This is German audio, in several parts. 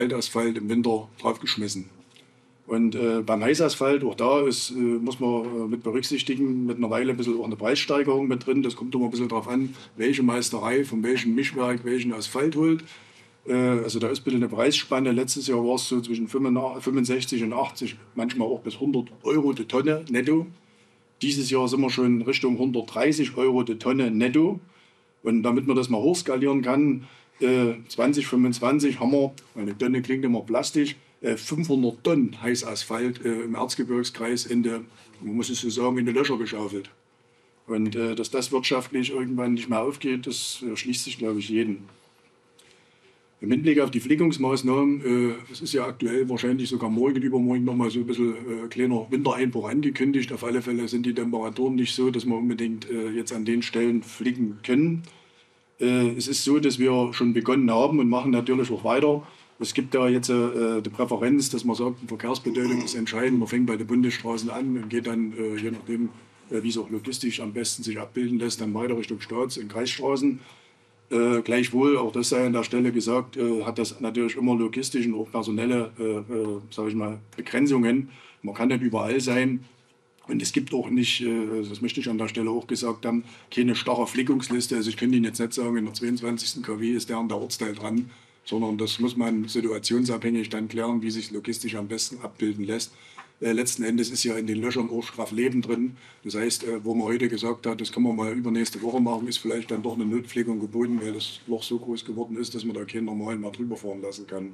Altasphalt im Winter draufgeschmissen. Und beim Heißasphalt, auch da muss man mit berücksichtigen, mittlerweile ein bisschen auch eine Preissteigerung mit drin. Das kommt immer ein bisschen darauf an, welche Meisterei von welchem Mischwerk welchen Asphalt holt. Also da ist ein bisschen eine Preisspanne. Letztes Jahr war es so zwischen 65 und 80, manchmal auch bis 100 Euro die Tonne netto. Dieses Jahr sind wir schon Richtung 130 Euro die Tonne netto. Und damit man das mal hochskalieren kann, 2025 haben wir, eine Tonne klingt immer plastisch, 500 Tonnen Heißasphalt im Erzgebirgskreis man muss es so sagen, in die Löcher geschaufelt. Und dass das wirtschaftlich irgendwann nicht mehr aufgeht, das erschließt sich, glaube ich, jeden. Im Hinblick auf die Flickungsmaßnahmen, es ist ja aktuell wahrscheinlich sogar morgen, übermorgen nochmal so ein bisschen kleiner Wintereinbruch angekündigt. Auf alle Fälle sind die Temperaturen nicht so, dass wir unbedingt jetzt an den Stellen flicken können. Es ist so, dass wir schon begonnen haben und machen natürlich auch weiter. Es gibt da jetzt die Präferenz, dass man sagt, die Verkehrsbedeutung ist entscheidend. Man fängt bei den Bundesstraßen an und geht dann, je nachdem, wie es auch logistisch am besten sich abbilden lässt, dann weiter Richtung Staats- und Kreisstraßen. Gleichwohl, auch das sei an der Stelle gesagt, hat das natürlich immer logistische und auch personelle sage ich mal, Begrenzungen. Man kann nicht überall sein. Und es gibt auch nicht, das möchte ich an der Stelle auch gesagt haben, keine starre Flickungsliste. Also ich könnte Ihnen jetzt nicht sagen, in der 22. KW ist der und der Ortsteil dran, sondern das muss man situationsabhängig dann klären, wie sich logistisch am besten abbilden lässt. Letzten Endes ist ja in den Löchern auch straff Leben drin. Das heißt, wo man heute gesagt hat, das kann man mal übernächste Woche machen, ist vielleicht dann doch eine Notpflegung geboten, weil das Loch so groß geworden ist, dass man da keinen normalen mehr drüber fahren lassen kann.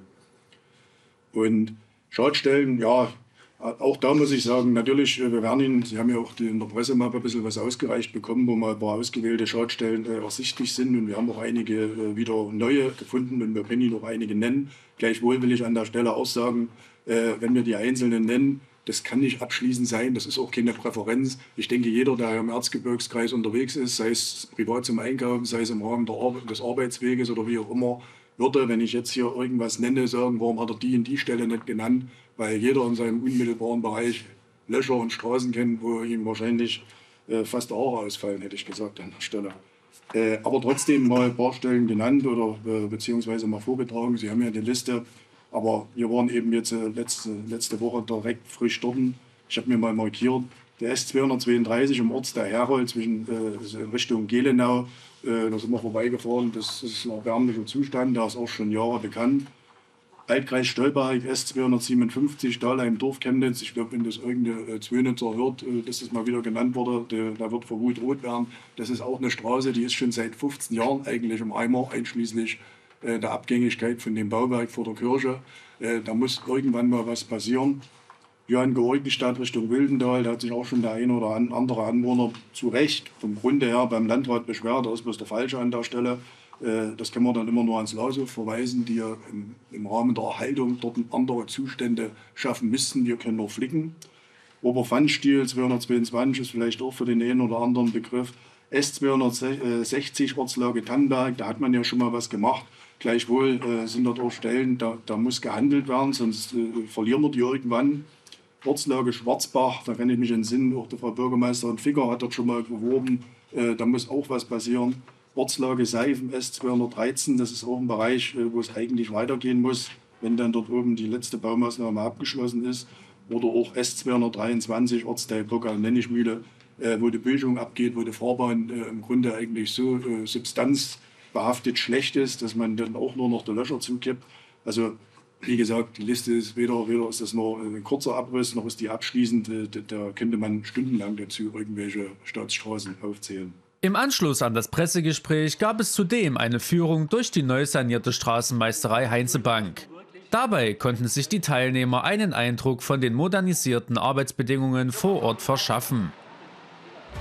Und Schadstellen, ja, auch da muss ich sagen, natürlich, wir werden Ihnen, Sie haben ja auch in der Presse mal ein bisschen was ausgereicht bekommen, wo mal ein paar ausgewählte Schadstellen ersichtlich sind. Und wir haben auch einige wieder neue gefunden und wir können Ihnen noch einige nennen. Gleichwohl will ich an der Stelle auch sagen, wenn wir die einzelnen nennen, das kann nicht abschließend sein, das ist auch keine Präferenz. Ich denke, jeder, der im Erzgebirgskreis unterwegs ist, sei es privat zum Einkaufen, sei es im Rahmen des Arbeitsweges oder wie auch immer, würde, wenn ich jetzt hier irgendwas nenne, sagen, warum hat er die und die Stelle nicht genannt, weil jeder in seinem unmittelbaren Bereich Löcher und Straßen kennt, wo ihm wahrscheinlich fast auch ausfallen, hätte ich gesagt an der Stelle. Aber trotzdem mal ein paar Stellen genannt oder beziehungsweise mal vorgetragen. Sie haben ja die Liste. Aber wir waren eben jetzt letzte Woche direkt frisch dort. Ich habe mir mal markiert, der S232 im Ortsteil Herold in Richtung Gelenau, da sind wir vorbeigefahren. Das ist ein erbärmlicher Zustand, der ist auch schon Jahre bekannt. Altkreis Stolberg, S257, Dahlheim, Dorf, Chemnitz. Ich glaube, wenn das irgendeine Zwönitzer hört, dass das mal wieder genannt wurde, da wird vor Wut rot werden. Das ist auch eine Straße, die ist schon seit 15 Jahren eigentlich im Eimer, einschließlich der Abgängigkeit von dem Bauwerk vor der Kirche. Da muss irgendwann mal was passieren. Johanngeorgenstadt Richtung Wildental, da hat sich auch schon der eine oder andere Anwohner zu Recht vom Grunde her beim Landrat beschwert. Da ist bloß der Falsche an der Stelle. Das können wir dann immer nur ans Laushof verweisen, die ja im Rahmen der Erhaltung dort andere Zustände schaffen müssten. Wir können nur flicken. Oberpfannstiel 222 ist vielleicht auch für den einen oder anderen Begriff. S260 Ortslage Tannenberg, da hat man ja schon mal was gemacht. Gleichwohl sind dort auch Stellen, da muss gehandelt werden, sonst verlieren wir die irgendwann. Ortslage Schwarzbach, da kann ich mich entsinnen, auch die Frau Bürgermeisterin Ficker hat dort schon mal beworben, da muss auch was passieren. Ortslage Seifen S213, das ist auch ein Bereich, wo es eigentlich weitergehen muss, wenn dann dort oben die letzte Baumaßnahme abgeschlossen ist. Oder auch S223 Ortsteil Burgal-Nennischmühle, wo die Bildung abgeht, wo die Fahrbahn im Grunde eigentlich so substanzbehaftet schlecht ist, dass man dann auch nur noch die Löcher zukippt. Also wie gesagt, die Liste ist weder ist das nur ein kurzer Abriss, noch ist die abschließend. Da könnte man stundenlang dazu irgendwelche Staatsstraßen aufzählen. Im Anschluss an das Pressegespräch gab es zudem eine Führung durch die neu sanierte Straßenmeisterei Heinzebank. Dabei konnten sich die Teilnehmer einen Eindruck von den modernisierten Arbeitsbedingungen vor Ort verschaffen.